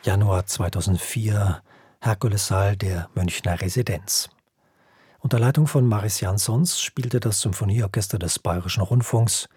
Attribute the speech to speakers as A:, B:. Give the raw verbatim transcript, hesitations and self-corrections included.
A: Januar zweitausendvier, Herkulessaal der Münchner Residenz. Unter Leitung von Mariss Jansons spielte das Symphonieorchester des Bayerischen Rundfunks